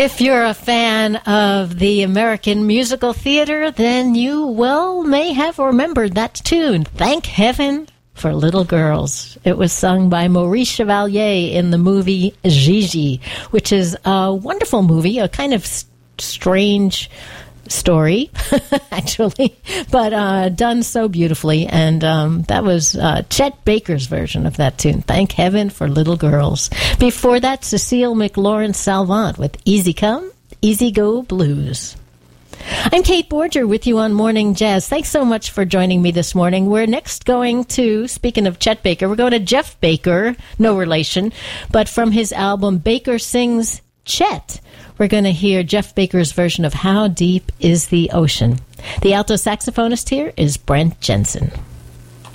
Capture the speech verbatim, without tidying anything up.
If you're a fan of the American musical theater, then you well may have remembered that tune, Thank Heaven for Little Girls. It was sung by Maurice Chevalier in the movie Gigi, which is a wonderful movie, a kind of st- strange story, actually, but uh, done so beautifully. And um, that was uh, Chet Baker's version of that tune, Thank Heaven for Little Girls. Before that, Cecile McLaurin Salvant with Easy Come, Easy Go Blues. I'm Kate Borger with you on Morning Jazz. Thanks so much for joining me this morning. We're next going to, speaking of Chet Baker, we're going to Jeff Baker, no relation, but from his album Baker Sings Chet, we're going to hear Jeff Baker's version of How Deep is the Ocean. The alto saxophonist here is Brent Jensen.